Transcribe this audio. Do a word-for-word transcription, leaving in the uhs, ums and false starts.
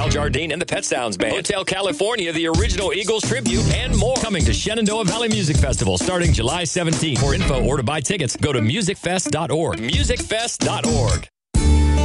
Al Jardine and the Pet Sounds Band, Hotel California, the original Eagles tribute, and more. Coming to Shenandoah Valley Music Festival starting July seventeenth. For info or to buy tickets, go to music fest dot org. music fest dot org.